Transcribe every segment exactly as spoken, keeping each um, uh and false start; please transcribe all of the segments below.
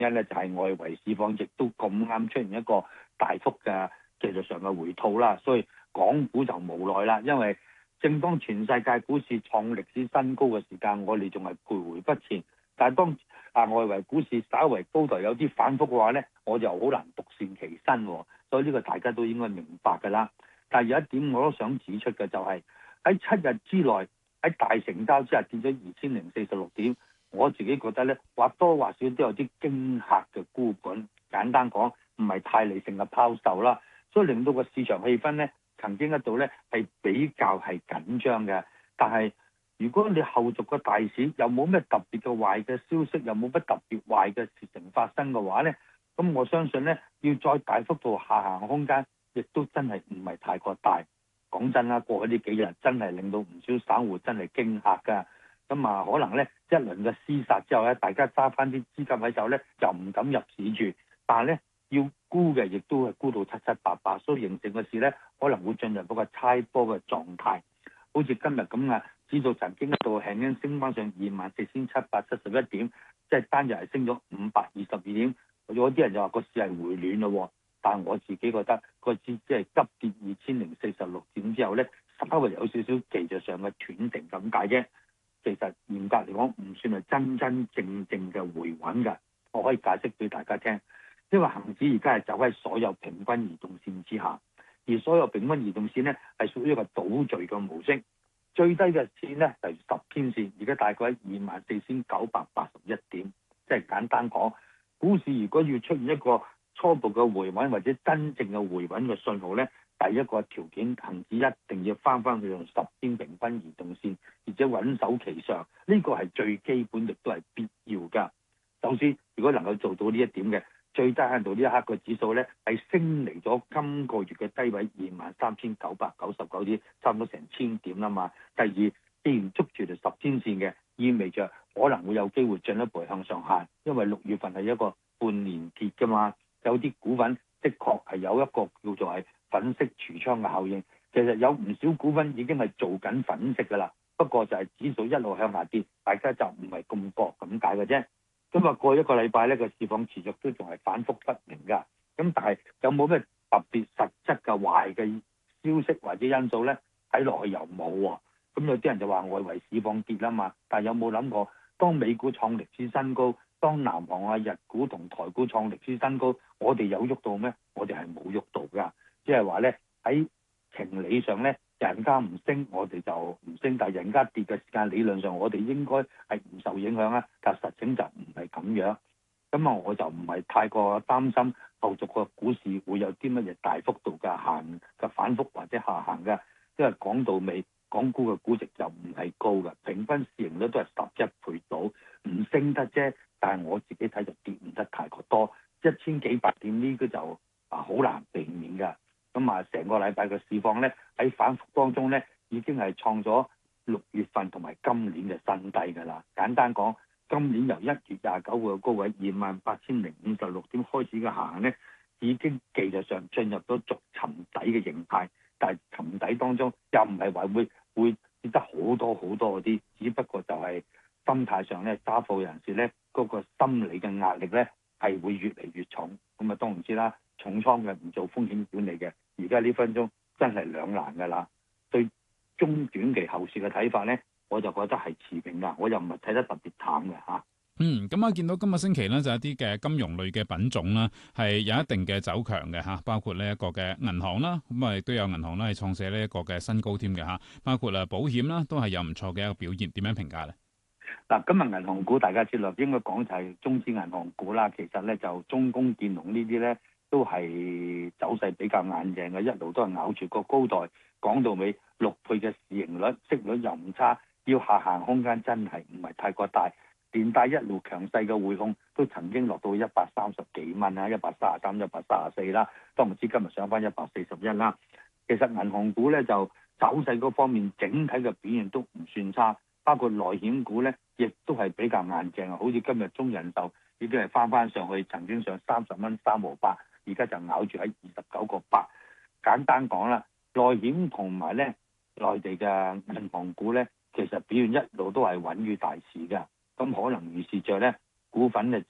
因咧就係外圍市況亦都咁啱出現一個大幅嘅技術上嘅回吐啦，所以港股就無奈啦。因為正當全世界股市創歷史新高嘅時間，我哋仲係徘徊不前。但係當啊外圍股市稍為高台有啲反覆嘅話咧，我就好難獨善其身喎。所以呢個大家都應該明白㗎啦。但係有一點我都想指出嘅就係喺七日之內喺大成交之下跌咗二千零四十六點，我自己覺得咧或多或少都有啲驚嚇嘅沽盤。簡單講，唔係太理性嘅拋售啦，所以令到個市場氣氛咧曾經一度咧係比較係緊張嘅。但係如果你後續個大市又冇咩特別嘅壞嘅消息，又冇乜特別壞嘅事情發生嘅話咧，咁我相信咧要再大幅度下行空間，亦都真係唔係太過大。講真啦，過去呢幾日真係令到唔少散戶真係驚嚇㗎。咁啊，可能咧一輪嘅廝殺之後咧，大家揸翻啲資金喺手咧，就唔敢入市住。但係咧要沽嘅，亦都係沽到七七八八，所以形成嘅事咧可能會進入嗰個猜波嘅狀態。好似今日咁啊，指數曾經一度輕輕升翻上二萬四千七百七十一點，即係單日係升咗五百二十二點。有啲人就話個市係回暖咯，但係我自己覺得個市即係急跌二千零四十六點之後咧，稍微有少少技術上嘅斷定咁解啫。其實嚴格嚟講，唔算係真真正正嘅回穩㗎。我可以解釋俾大家聽，因為恆指而家係走喺所有平均移動線之下，而所有平均移動線咧係屬於一個倒序嘅模式。最低嘅線咧就係十天線，而家大概喺二萬四千九百八十一點。即係簡單講，股市如果要出現一個初步嘅回穩或者真正嘅回穩嘅信號咧，第一個條件恆指一定要翻翻去用十天平均移動線，而且穩守其上，呢、這個係最基本亦都係必要㗎。首先，如果能夠做到呢一點嘅，最低限度呢一刻個指數咧係升離咗今個月嘅低位二萬三千九百九十九點，差唔多成千點啦嘛。第二，既然捉住條十天線嘅，意味着可能會有機會進一步向上行，因為六月份係一個半年結㗎嘛。有啲股份的確係有一個叫做係粉飾櫥窗嘅效應，其實有唔少股份已經係做緊粉飾㗎啦。不過就係指數一路向下跌，大家就唔係咁覺咁解嘅啫。咁啊，過一個禮拜呢個市況持續都仲係反覆不明㗎。咁但係有冇咩特別實質嘅壞嘅消息或者因素呢？睇落去又冇喎。咁有啲人就話外圍市況跌啦嘛，但係有冇諗過當美股創歷史新高，當南韓啊、日股同台股創歷史新高，我哋有喐到咩？我哋係冇喐到㗎。即係話呢，喺情理上呢，人家唔升，我哋就唔升；但係人家跌嘅時間，理論上我哋應該係唔受影響啊。但實情就唔係咁樣。咁啊，我就唔係太過擔心後續個股市會有啲乜嘢大幅度嘅行嘅反覆或者下行嘅，因為講到尾，港股嘅估值就唔係高嘅，平均市盈率都係十一倍到，唔升得啫。但係我自己睇就跌唔得太過多，一千幾百點呢個就啊好難避免㗎。咁啊，成個禮拜嘅市況咧喺反覆當中咧，已經係創咗六月份同埋今年嘅新低㗎啦。簡單講，今年由一月廿九號嘅高位二萬八千零五十六點開始嘅行咧，已經技術上進入咗逐沉底嘅形態。但係沉底當中又唔係話會會跌得好多好多嗰啲，只不過就係心態上咧，揸貨人士咧嗰個心理嘅壓力咧係會越嚟越重。咁啊，當然知啦，重倉嘅唔做風險管理嘅，而家呢分鐘真係兩難㗎啦。對中短期後市嘅睇法咧，我就覺得係持平㗎，我又唔係睇得特別淡嘅嚇。 嗯，咁啊，見到今個星期咧就有一啲嘅金融類嘅品種啦，係有一定嘅走強嘅嚇，包括呢一個嘅銀行啦，咁啊亦都有銀行啦係創寫呢一個嘅新高添嘅嚇，包括啊保險啦都係有唔錯嘅一個表現，點樣評價咧？ 嗱，今日銀行股大家知道應該講就係中資銀行股啦，其實咧就中工建農呢啲咧都係走勢比較硬淨嘅，一路都係咬住個高台，講到尾六倍嘅市盈率，息率又唔差，要下行空間真係唔係太過大。連帶一路強勢嘅匯控都曾經落到一百三十幾蚊啊，一百三十三、一百三十四啦，都唔知今日上翻一百四十一啦。其實銀行股咧就走勢嗰方面整體嘅表現都唔算差，包括內險股咧亦都係比較硬淨啊，好似今日中人壽已經係翻翻上去，曾經上三十蚊三毫八，而家就咬住喺二十九個八。簡單講啦，內險同埋咧內地嘅銀行股咧，其實表現一路都係穩於大市嘅。咁可能預示着咧，股份咧只係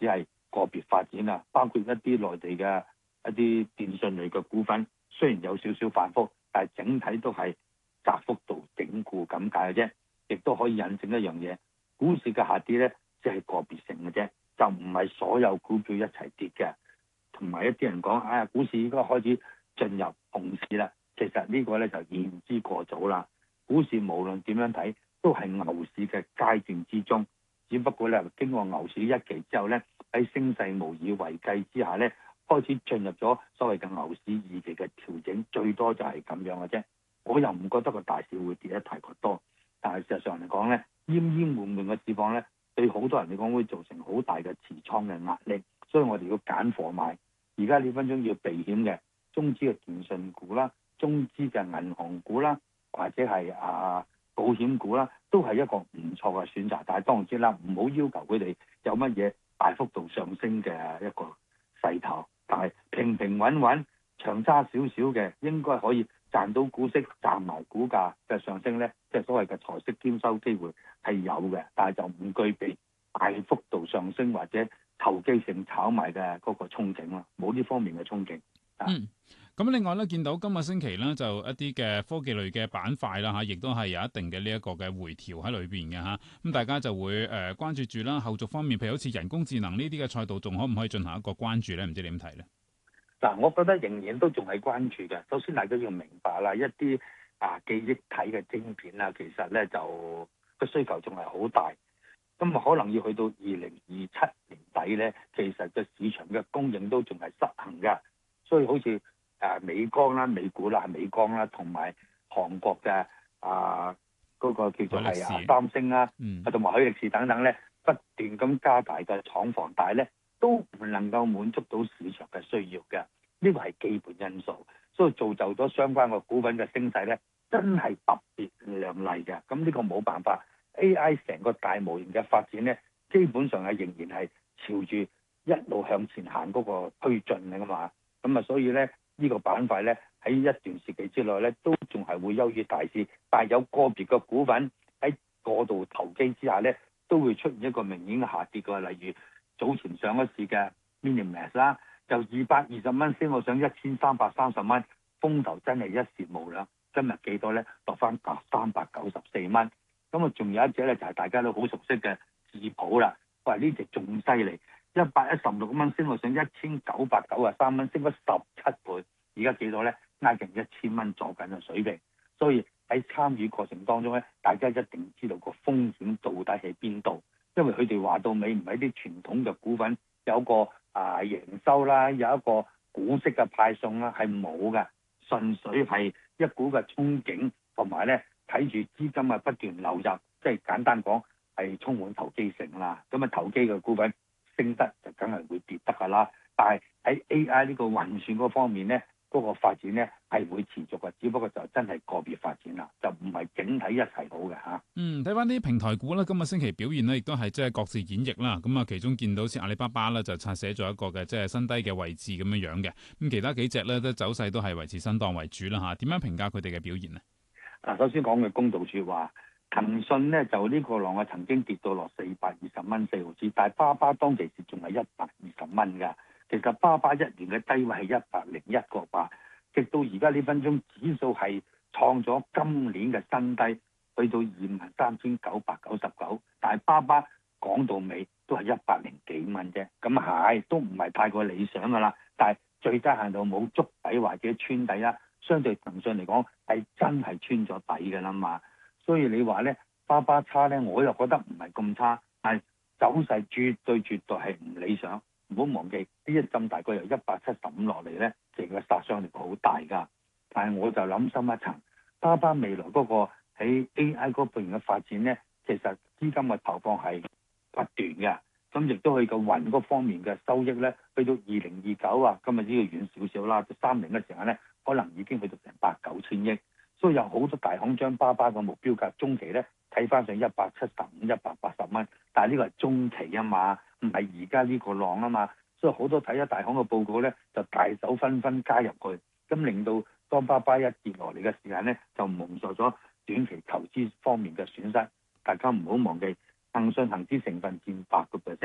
個別發展啊，包括一啲內地嘅一啲電信類嘅股份，雖然有少少反覆，但係整體都係窄幅度整固咁解嘅啫。亦都可以引證一樣嘢，股市嘅下跌咧，即係個別性嘅啫，就唔係所有股票一齊跌嘅。同埋一啲人講，哎呀，股市應該開始進入熊市啦。其實呢個咧就言之過早啦。股市無論點樣睇，都係牛市嘅階段之中，只不過咧經過牛市一期之後咧，喺升勢無以為繼之下咧，開始進入咗所謂嘅牛市二期嘅調整，最多就係咁樣嘅啫。我又唔覺得個大市會跌得太過多，但係事實上嚟講咧，奄奄悶悶嘅市況咧，對好多人嚟講會造成好大嘅持倉嘅壓力，所以我哋要揀貨買。而家呢分鐘要避險嘅中資嘅電信股啦、中資嘅銀行股啦，或者係啊保險股啦，都係一個唔錯嘅選擇。但係當然之啦，唔好要，要求佢哋有乜嘢大幅度上升嘅一個勢頭，但係平平穩穩、長揸少少嘅，應該可以賺到股息、賺埋股價嘅上升咧，即係所謂嘅財息兼收機會係有嘅，但係就唔具備大幅度上升或者投機性炒賣嘅嗰個憧憬咯，冇呢方面嘅憧憬。 嗯，咁另外咧，見到今個星期咧，就一啲嘅科技類嘅板塊啦嚇，亦都係有一定嘅呢一個嘅回調喺裏邊嘅嚇。咁大家就會誒、呃、關注住啦，後續方面，譬如好似人工智能呢啲嘅賽道，仲可唔可以進行一個關注咧？唔知你點睇咧？ 嗱，我覺得仍然都仲係關注嘅。首先大家要明白啦，一啲啊記憶體嘅晶片啊，其實咧就個需求仲係好大。咁啊，可能要去到二零二七年底咧，其實個市場嘅供應都仲係失衡㗎。所以好似誒美光啦、美股啦、係美光啦，同埋韓國嘅啊嗰個叫做係啊三星啦，同埋海力士等等咧，不斷咁加大嘅廠房，但係咧都唔能夠滿足到市場嘅需要嘅。呢個係基本因素，所以造就咗相關嘅股份嘅升勢咧，真係特別亮麗嘅。咁呢個冇辦法。A I 成個大模型嘅發展咧，基本上係仍然係朝住一路向前行嗰個推進㗎嘛。咁啊，所以咧呢、呢個板塊咧喺一段時期之內咧，都仲係會優於大市。但係有個別嘅股份喺過度投機之下咧，都會出現一個明顯嘅下跌嘅。例如早前上咗市嘅 Minimax 啦，就二百二十蚊升到上一千三百三十蚊，風頭真係一時無兩。今日幾多咧？落翻三百九十四蚊。咁啊，仲有一隻咧，就係大家都好熟悉嘅智普啦。喂，呢隻仲犀利，一百一十六蚊升到上一千九百九十三蚊，升咗十七倍。而家幾多咧？挨近一千蚊左緊嘅水平。所以喺參與過程當中咧，大家一定知道個風險到底喺邊度。因為佢哋話到尾唔係啲傳統嘅股份有個啊營收啦，有一個股息嘅派送啦，係冇嘅，純粹係一股嘅憧憬同埋咧。睇住資金啊不斷流入，即係簡單講係充滿投機性啦。咁啊投機嘅股份升得就梗係會跌得㗎啦。但係喺 A I 呢個運算嗰方面咧，嗰、嗰個發展咧係會持續嘅，只不過就真係個別發展啦，就唔係整體一齊好嘅嚇。 嗯，睇翻啲平台股啦，今個星期表現咧亦都係即係各自演繹啦。咁啊，其中見到似阿里巴巴啦，就刷寫咗一個嘅即係新低嘅位置咁樣樣嘅。咁其他幾隻咧都走勢都係維持震盪為主啦嚇。點樣評價佢哋嘅表現呢？ 嗱，首先講句公道説話，騰訊咧就呢個浪啊曾經跌到落四百二十蚊四毫紙，但係巴巴當其時仲係一百二十蚊㗎。其實巴巴一年嘅低位係一百零一個八，直到而家呢分鐘指數係創咗今年嘅新低，去到二萬三千九百九十九。但係巴巴講到尾都係一百零幾蚊啫，咁係都唔係太過理想㗎啦。但係最低限度冇築底或者穿底啦。相對騰訊嚟講係真係穿咗底嘅啦嘛，所以你話咧巴巴差咧，我又覺得唔係咁差，但係走勢絕對絕對係唔理想。唔好忘記呢一咁大個由一百七十五落嚟咧，成個殺傷力好大㗎。但係我就諗深一層，巴巴未來嗰個喺 A I 嗰邊嘅發展咧，其實資金嘅投放係不斷嘅，咁亦都去個雲嗰方面嘅收益咧，去到二零二九啊，今日呢個遠少少啦，就三零嘅時間咧。可能已經去到成八九千億，所以有好多大行將巴巴嘅目標價中期咧睇翻上一百七十五、一百八十蚊，但係呢個係中期啊嘛，唔係而家呢個浪啊嘛，所以好多睇咗大行嘅報告咧，就大手紛紛加入去，咁令到當巴巴一跌落嚟嘅時間咧，就蒙受咗短期投資方面嘅損失。大家唔好忘記，騰訊恒指成分佔八個 percent，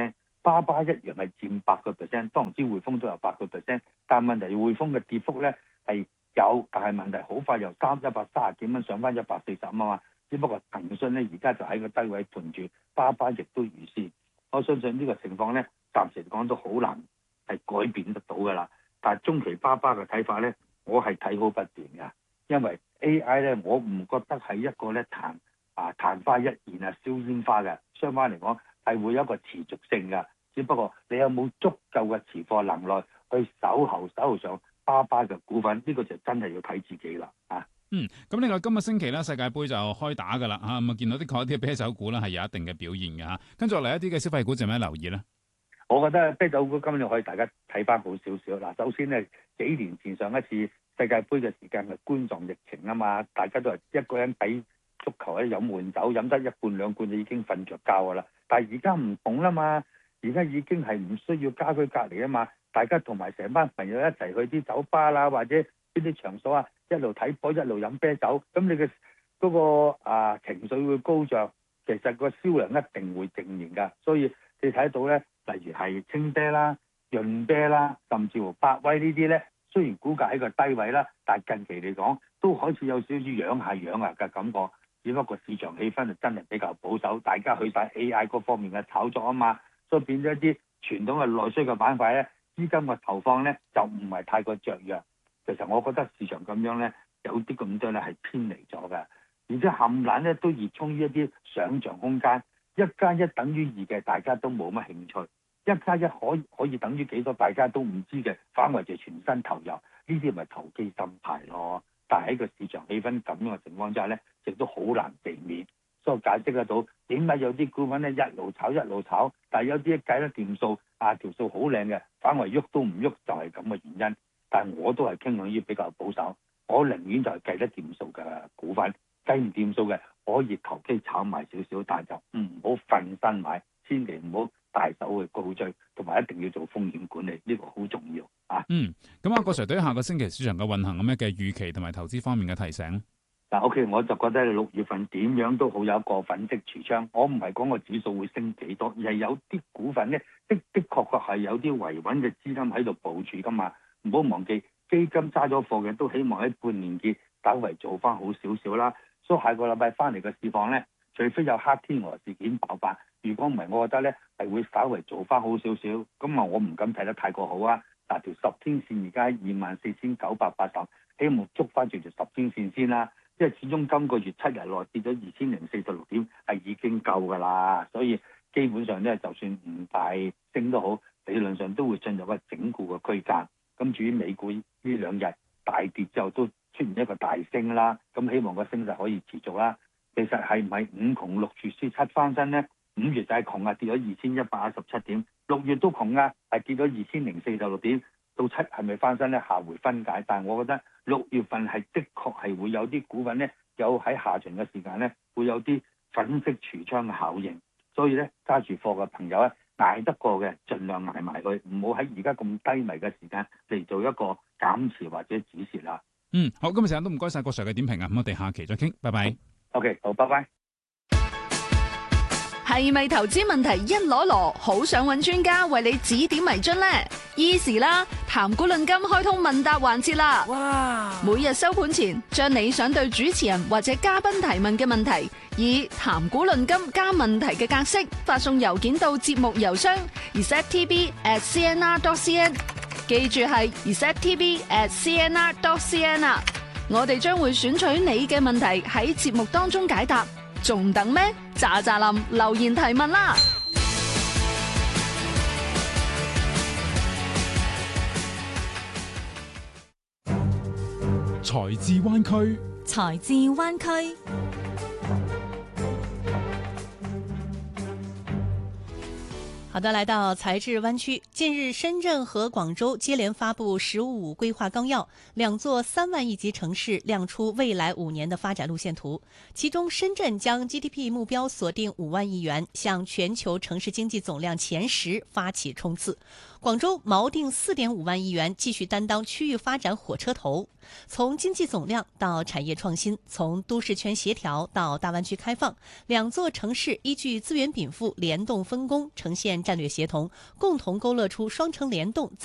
巴巴一樣係佔八個 percent， 當然之匯豐都有八個 percent， 但問題匯豐嘅跌幅咧係有，但係問題好快由三一百三十幾蚊上翻一百四十蚊啊嘛。只不過騰訊咧而家就喺個低位盤住，巴巴亦都如是。我相信呢個情況咧，暫時嚟講都好難係改變得到㗎啦。但係中期巴巴嘅睇法咧，我係睇好不斷㗎，因為 A I 咧，我唔覺得係一個咧曇啊曇花一現啊燒煙花嘅，相反嚟講係會有一個持續性㗎。只不過你有冇足夠嘅持貨能耐去守候守候上巴巴嘅股份，呢、這個就真係要睇自己啦啊！ 嗯，咁另外今個星期咧世界盃就開打噶啦嚇，咁啊見到啲確啲啤酒股咧係有一定嘅表現嘅嚇，跟住落嚟一啲嘅消費股就有咩留意咧？我覺得啤酒股今日可以大家睇翻好少少。嗱，首先咧幾年前上一次世界盃嘅時間係冠狀疫情啊嘛，大家都係一個人睇足球咧飲悶酒，飲得一罐兩罐就已經瞓着覺噶啦。但係而家唔同啦嘛，而家已經係唔需要家居隔離啊嘛，大家同埋成班朋友一齊去啲酒吧啦，或者呢啲場所啊，一路睇波一路飲啤酒，咁你嘅嗰個啊情緒會高漲，其實個銷量一定會正面㗎。所以你睇到咧，例如係青啤啦、潤啤啦，甚至乎百威呢啲咧，雖然股價喺個低位啦，但係近期嚟講都開始有少少養下養下嘅感覺。只不過市場氣氛就真係比較保守，大家去晒 A I 嗰方面嘅炒作啊嘛，所以變咗一啲傳統嘅內需嘅板塊咧，資金嘅投放咧就唔係太過雀躍。其實我覺得市場咁樣咧，有啲咁多咧係偏離咗嘅，而且冚唥咧都熱衷於一啲想像空間，一加一等於二嘅大家都冇乜興趣，一加一可以可以等於幾多大家都唔知嘅，反為就全身投入，呢啲咪投機心態咯。但係喺個市場氣氛咁樣嘅情況之下咧，亦都好難避免，所以解釋得到點解有啲股份咧一路炒一路炒，但係有啲計得掂數啊條數好靚嘅，反為喐都唔喐就係咁嘅原因。但係我都係傾向於比較保守，我寧願就係計得掂數嘅股份，計唔掂數嘅可以投機炒埋少少，但係就唔好瞓身買，千祈唔好大手去高追，同埋一定要做風險管理，呢、這個好重要啊！ 嗯，咁啊，郭 Sir 對下個星期市場嘅運行有咩嘅預期同埋投資方面嘅提醒？ 嗱 ，OK，我就覺得六月份點樣都好有一個粉飾櫥窗。我唔係講個指數會升幾多，而係有啲股份咧的的確確係有啲維穩嘅資金喺度部署噶嘛。唔好忘記基金揸咗貨嘅都希望喺半年結稍為做翻好少少啦。所以下個禮拜翻嚟嘅市況咧，除非有黑天鵝事件爆發，如果唔係，我覺得咧係會稍為做翻好少少。咁啊，我唔敢睇得太過好啊。嗱，條十天線而家二萬四千九百八十，希望捉翻住條十天線先啦。因為始終今個月七日內跌咗二千零四十六點，係已經夠㗎啦。所以基本上咧，就算唔大升都好，理論上都會進入一個整固嘅區間。咁至於美股呢兩日大跌之後都出現一個大升啦，咁希望個升勢可以持續啦。其實係唔係五窮六絕先七翻身呢？五月就係窮啊，跌咗二千一百一十七點；六月都窮啊，係跌咗二千零四十六點。到七係咪翻身呢？下回分解。但係我覺得六月份係的確係會有啲股份呢，有喺下旬嘅時間呢，會有啲粉飾櫥窗嘅效應。所以呢，揸住貨嘅朋友咧，捱得過嘅，盡量捱埋佢，唔好喺而家咁低迷嘅時間嚟做一個減持或者止蝕啦。 嗯，好，今日時間都唔該晒郭 Sir 嘅點評啊，咁我哋下期再傾，拜拜。 OK， 好，拜拜。 係咪投資問題一籮籮，好想揾專家為你指點迷津呢？ Easy 啦，談股論金開通問答環節啦！哇！每日收盤前，將你想對主持人或者嘉賓提問嘅問題，以談股論金加問題嘅格式發送郵件到節目郵箱 r e c e p t v at c n r dot c n， 記住係 r e c e p t v at c n r dot c n 啊！我哋將會選取你嘅問題喺節目當中解答。仲等咩？喳喳林留言提問啦！ 財智灣區， 財智灣區。好的，來到財智灣區。近日，深圳和廣州接連發布“十五”規劃綱要，兩座三萬億級城市亮出未來五年的發展路線圖。其中，深圳將 G D P 目標鎖定五萬億元，向全球城市經濟總量前十發起衝刺。 广州锚定四点五万亿元，继续担当区域发展火车头。从经济总量到产业创新，从都市圈协调到大湾区开放，两座城市依据资源禀赋联动分工，呈现战略协同，共同勾勒出双城联动